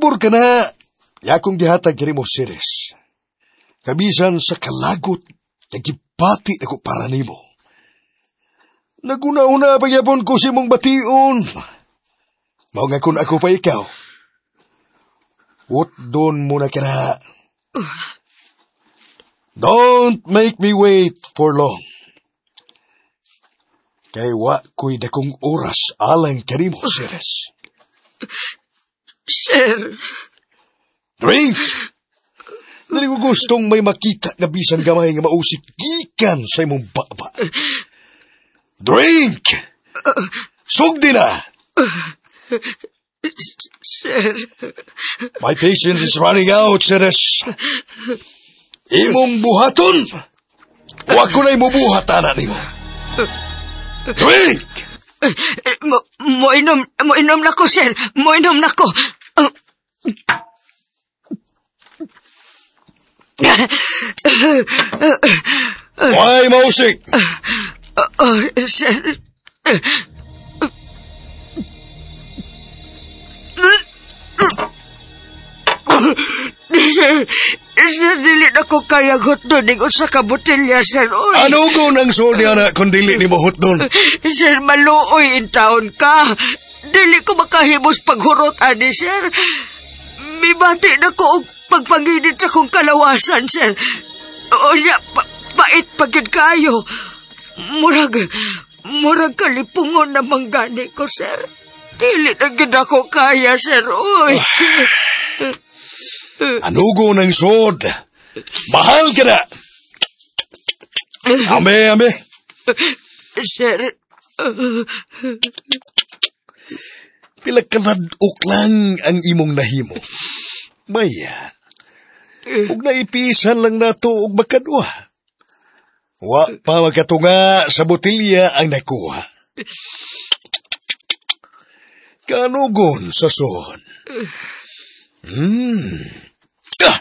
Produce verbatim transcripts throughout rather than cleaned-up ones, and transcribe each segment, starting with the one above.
Pabor ka na. Yakong gihatag kini mo, Ceres. Kabisan sa kalagot, nagipati na ko para nimo. Naguna-una pagyapon ko si mong bation. Mao nga kung ako pa ikaw. What doon muna ka na. Don't make me wait for long. Kay wa ko'y dakong oras alang kanimo, Ceres. Sir. Drink! Dali ko gustong may makita nga bisan gamay nga mausik gikan sa imong baba. Drink! Sugdi na! Sir. My patience is running out, Ceres. Imong buhaton! O ako na'y mubuhatan na nimo. Drink! Mo, mo inom, mo inom na ko, sir. Mo inom na ko. Uh, Why mausik? uh, uh, sir. Uh, Sir, sir, dili na ko kaya hotdon ingon sa kabotelya, sir. Oy. Ano ko nang sonya na kung dili ni mo hotdon? Sir, maluoy in taon ka. Dili ko makahimos paghurot, ani, sir. Mibati na ko og pagpanginit sa kong kalawasan, sir. Oya, pa pait pagid kayo. Murag, murag kalipungon na manggani ko, sir. Dili na gid ako kaya, sir. Oy. Anugo ng sod. Mahal ka na. Ambe, ambe. Sir. Pila kaladok lang ang imong nahimo. Maya, ug naipisan lang nato og makadwa. Wa pa magkatunga sa botelya ang nakuha. Kanugon sa sod. Hmm. Ah!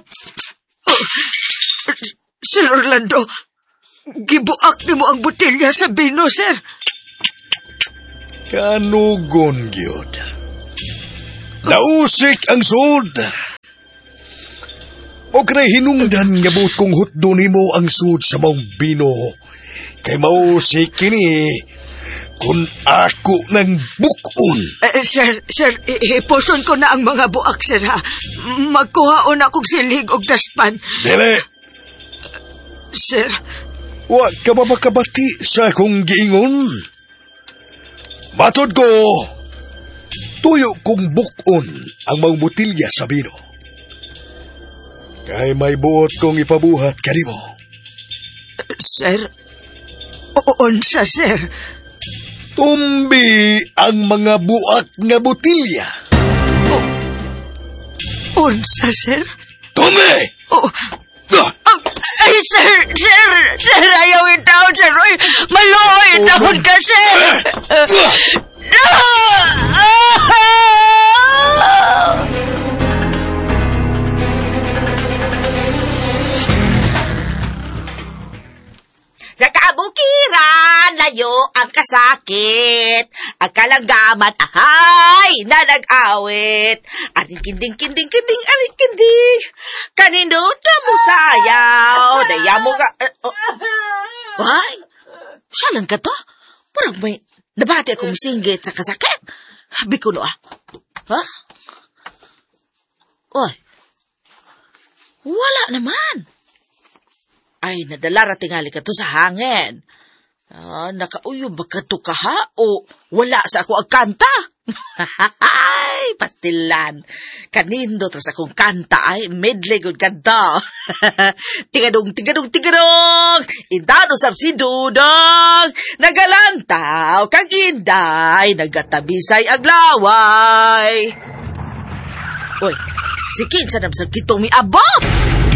Sir Orlando, gibuak ni mo ang botelya sa bino, sir. Kanugon, gyud. Nausik ang sod. O kanay hinungdan nga buot kong hutdo nimo ang sod sa maong bino. Kay mausik kini kung ako nang bukon. Uh, sir, sir, ipuson ko na ang mga buak, sir, ha? Magkuhaon akong silig og daspan. Dili. Sir. Wa ka ba makabati sa akong giingon? Matod ko, tuyo kong bukon ang mga butilya sa bino. Kay may buot kong ipabuhat kanimo. Sir, unsa, sir? Tumbi ang mga buak nga butilya. Oh, unsa, sir? Tumbi! Oh, ah! oh, ay, sir, sir, sir, ayaw in town, sir. Oy, maluoy in town ka, sir. Sa kabukiran, layo ang kasakit. Ang kalanggaman, ahay, na nag-awit. Aring kinding-kinding-kinding, aring kinding. Kanindot ka mo sayaw. Daya mo ka... Uh, oh. Ay, salan ka to? Parang may nabati akong singgit sa kasakit. Habi ko no ah. Ha? Oy. Wala naman. Ay, nadala tingali ka to sa hangin. Ah, nakauyog ba ka to kaha o wala sa ako ang kanta? Ay, pastilan. Kanindo tras akong kanta ay medley good kanta. Tigadong, tigadong, tigadong. Indano sab si Dudong. Nagalantaw kang inday. Nagatabisay ang laway. Uy, si Kinsa nam sa kitong miabot.